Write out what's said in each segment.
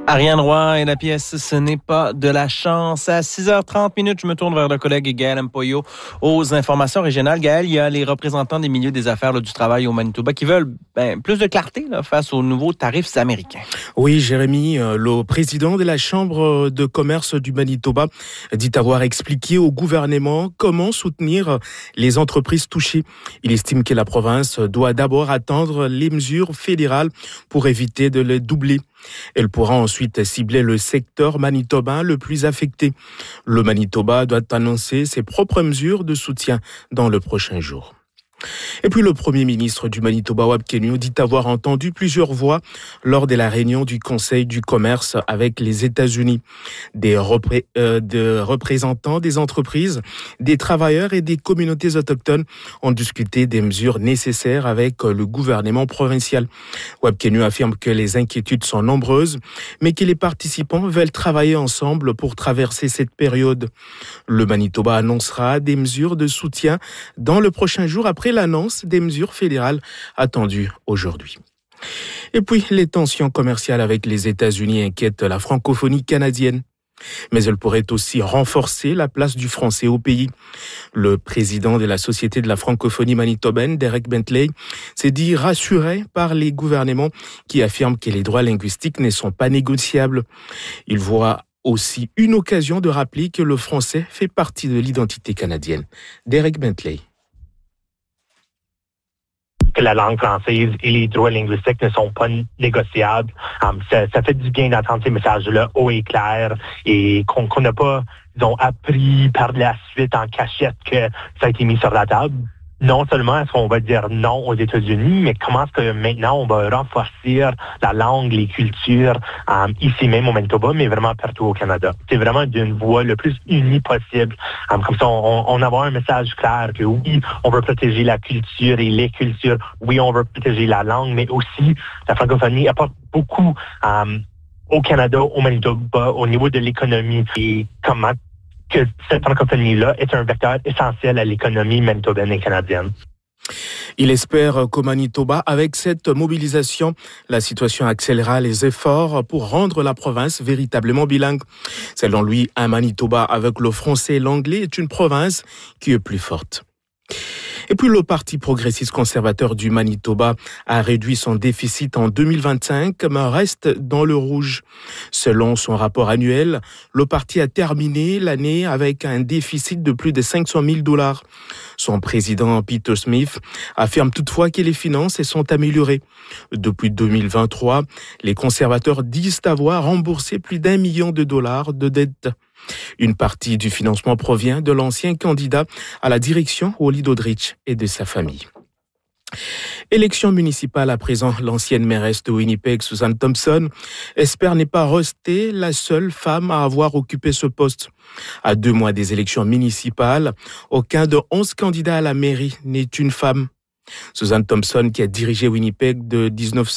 Ariane Roy et la pièce « Ce n'est pas de la chance ». À 6h30, je me tourne vers le collègue Gaël Mpoyo aux informations régionales. Gaël, il y a les représentants des milieux des affaires du travail au Manitoba qui veulent plus de clarté face aux nouveaux tarifs américains. Oui, Jérémy, le président de la Chambre de commerce du Manitoba dit avoir expliqué au gouvernement comment soutenir les entreprises touchées. Il estime que la province doit d'abord attendre les mesures fédérales pour éviter de les doubler. Elle pourra ensuite cibler le secteur manitobain le plus affecté. Le Manitoba doit annoncer ses propres mesures de soutien dans le prochain jour. Et puis le premier ministre du Manitoba, Wab Kinew, dit avoir entendu plusieurs voix lors de la réunion du Conseil du commerce avec les États-Unis. Des représentants des entreprises, des travailleurs et des communautés autochtones ont discuté des mesures nécessaires avec le gouvernement provincial. Wab Kinew affirme que les inquiétudes sont nombreuses, mais que les participants veulent travailler ensemble pour traverser cette période. Le Manitoba annoncera des mesures de soutien dans le prochain jour après l'annonce des mesures fédérales attendues aujourd'hui. Et puis, les tensions commerciales avec les États-Unis inquiètent la francophonie canadienne. Mais elles pourraient aussi renforcer la place du français au pays. Le président de la Société de la francophonie manitobaine, Derek Bentley, s'est dit rassuré par les gouvernements qui affirment que les droits linguistiques ne sont pas négociables. Il voit aussi une occasion de rappeler que le français fait partie de l'identité canadienne. Derek Bentley. Que la langue française et les droits linguistiques ne sont pas négociables. Ça fait du bien d'entendre ces messages-là haut et clair et qu'on n'a pas, disons, appris par la suite en cachette que ça a été mis sur la table. Non seulement est-ce qu'on va dire non aux États-Unis, mais comment est-ce que maintenant on va renforcer la langue, les cultures, ici même au Manitoba, mais vraiment partout au Canada. C'est vraiment d'une voix le plus unie possible. Comme ça, on a un message clair que oui, on veut protéger la culture et les cultures. Oui, on veut protéger la langue, mais aussi la francophonie apporte beaucoup au Canada, au Manitoba, au niveau de l'économie et comment que cette francophonie-là est un vecteur essentiel à l'économie manitobaine et canadienne. Il espère qu'au Manitoba, avec cette mobilisation, la situation accélérera les efforts pour rendre la province véritablement bilingue. Selon lui, un Manitoba avec le français et l'anglais est une province qui est plus forte. Et puis le Parti progressiste conservateur du Manitoba a réduit son déficit en 2025, mais reste dans le rouge. Selon son rapport annuel, le parti a terminé l'année avec un déficit de plus de 500 000 $. Son président Peter Smith affirme toutefois que les finances se sont améliorées. Depuis 2023, les conservateurs disent avoir remboursé plus d'1 million de dollars de dettes. Une partie du financement provient de l'ancien candidat à la direction, Wally Doddridge, et de sa famille. Élection municipale à présent, l'ancienne mairesse de Winnipeg, Susan Thompson, espère ne pas rester la seule femme à avoir occupé ce poste. À 2 mois des élections municipales, aucun de 11 candidats à la mairie n'est une femme. Susan Thompson, qui a dirigé Winnipeg de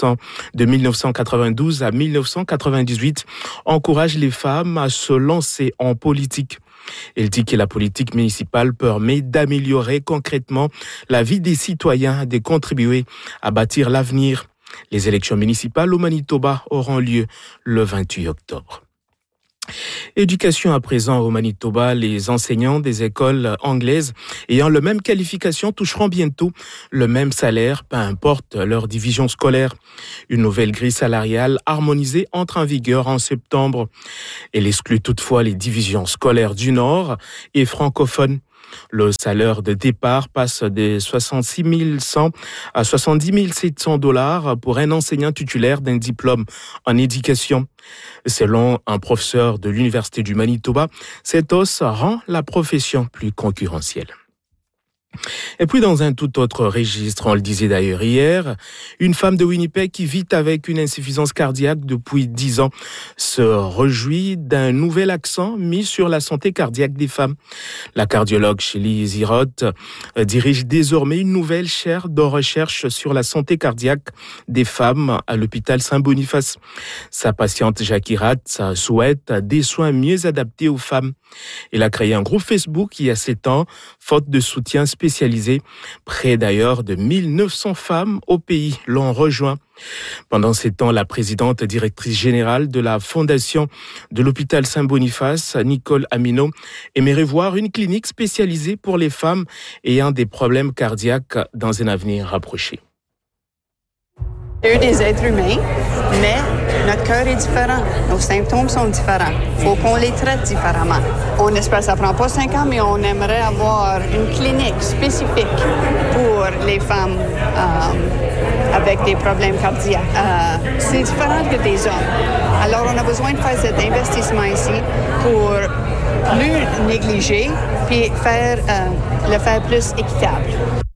1992 à 1998, encourage les femmes à se lancer en politique. Elle dit que la politique municipale permet d'améliorer concrètement la vie des citoyens et de contribuer à bâtir l'avenir. Les élections municipales au Manitoba auront lieu le 28 octobre. Éducation à présent au Manitoba, les enseignants des écoles anglaises ayant la même qualification toucheront bientôt le même salaire, peu importe leur division scolaire. Une nouvelle grille salariale harmonisée entre en vigueur en septembre. Elle exclut toutefois les divisions scolaires du Nord et francophones. Le salaire de départ passe de 66 100 à 70 700 $ pour un enseignant titulaire d'un diplôme en éducation. Selon un professeur de l'Université du Manitoba, cette hausse rend la profession plus concurrentielle. Et puis dans un tout autre registre, on le disait d'ailleurs hier, une femme de Winnipeg qui vit avec une insuffisance cardiaque depuis 10 ans se réjouit d'un nouvel accent mis sur la santé cardiaque des femmes. La cardiologue Shelley Ziroth dirige désormais une nouvelle chaire de recherche sur la santé cardiaque des femmes à l'hôpital Saint-Boniface. Sa patiente Jackie Ratz souhaite des soins mieux adaptés aux femmes. Elle a créé un groupe Facebook il y a 7 ans, faute de soutien spécifique spécialisée. Près d'ailleurs de 1900 femmes au pays l'ont rejoint. Pendant ces temps, la présidente directrice générale de la Fondation de l'hôpital Saint-Boniface, Nicole Amino, aimerait voir une clinique spécialisée pour les femmes ayant des problèmes cardiaques dans un avenir rapproché. Il y a eu des êtres humains, mais notre cœur est différent. Nos symptômes sont différents. Il faut qu'on les traite différemment. On espère que ça ne prend pas 5 ans, mais on aimerait avoir une clinique spécifique pour les femmes avec des problèmes cardiaques. C'est différent que des hommes. Alors, on a besoin de faire cet investissement ici pour plus négliger puis le faire plus équitable.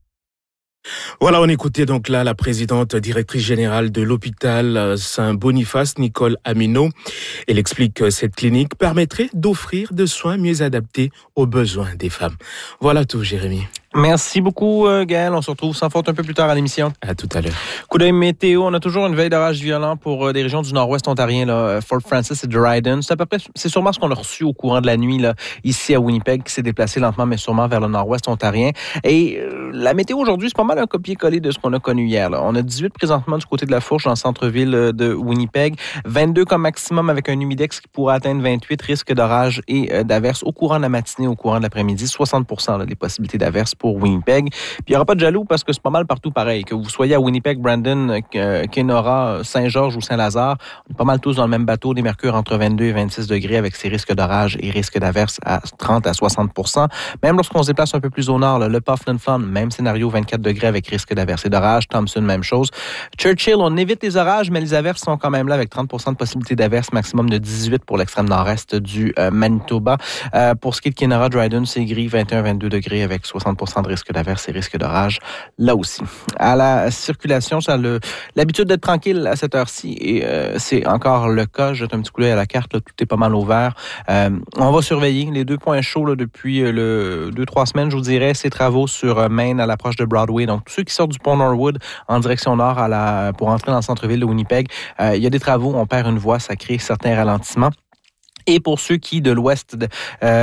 Voilà, on écoutait donc là la présidente directrice générale de l'hôpital Saint-Boniface, Nicole Amino. Elle explique que cette clinique permettrait d'offrir des soins mieux adaptés aux besoins des femmes. Voilà tout, Jérémy. Merci beaucoup, Gaël. On se retrouve sans faute un peu plus tard à l'émission. À tout à l'heure. Coup d'œil météo. On a toujours une veille d'orage violent pour des régions du nord-ouest ontarien, là, Fort Francis et Dryden. C'est sûrement ce qu'on a reçu au courant de la nuit, là, ici à Winnipeg, qui s'est déplacé lentement, mais sûrement vers le nord-ouest ontarien. Et la météo aujourd'hui, c'est pas mal un copier-coller de ce qu'on a connu hier, là. On a 18 présentement du côté de la Fourche, dans le centre-ville de Winnipeg. 22 comme maximum avec un humidex qui pourrait atteindre 28, risque d'orage et d'averses au courant de la matinée, au courant de l'après-midi. 60% là, les possibilités d'averses pour Winnipeg. Puis il n'y aura pas de jaloux parce que c'est pas mal partout pareil. Que vous soyez à Winnipeg, Brandon, Kenora, Saint-Georges ou Saint-Lazare, on est pas mal tous dans le même bateau, des mercures entre 22 et 26 degrés avec ces risques d'orage et risques d'averses à 30 à 60%. Même lorsqu'on se déplace un peu plus au nord, là, le Puffin Flon, même scénario, 24 degrés avec risque d'averses et d'orage. Thompson, même chose. Churchill, on évite les orages, mais les averses sont quand même là avec 30% de possibilité d'averses, maximum de 18 pour l'extrême nord-est du Manitoba. Pour ce qui est de Kenora, Dryden, c'est gris, 21-22 degrés avec 60% de risque d'averse et risque d'orage, là aussi. À la circulation, ça a l'habitude d'être tranquille à cette heure-ci et c'est encore le cas. Je jette un petit coup d'œil à la carte, là, tout est pas mal au vert. On va surveiller les 2 points chauds là, depuis 2-3 semaines, je vous dirais, ces travaux sur Main à l'approche de Broadway. Donc, tous ceux qui sortent du pont Norwood en direction nord pour entrer dans le centre-ville de Winnipeg, il y a des travaux, on perd une voie, ça crée certains ralentissements. Et pour ceux qui, de l'ouest de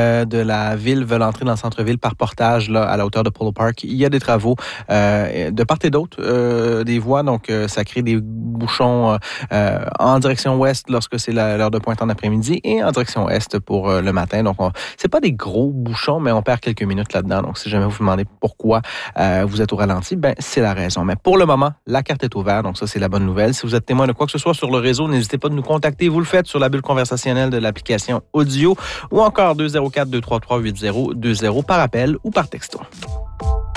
la ville, veulent entrer dans le centre-ville par portage là, à la hauteur de Polo Park, il y a des travaux de part et d'autre des voies. Donc, ça crée des bouchons en direction ouest lorsque c'est l'heure de pointe en après-midi et en direction est pour le matin. Donc, c'est pas des gros bouchons, mais on perd quelques minutes là-dedans. Donc, si jamais vous vous demandez pourquoi vous êtes au ralenti, ben c'est la raison. Mais pour le moment, la carte est ouverte. Donc, ça, c'est la bonne nouvelle. Si vous êtes témoin de quoi que ce soit sur le réseau, n'hésitez pas de nous contacter. Vous le faites sur la bulle conversationnelle de l'application audio ou encore 204-233-8020 par appel ou par texto.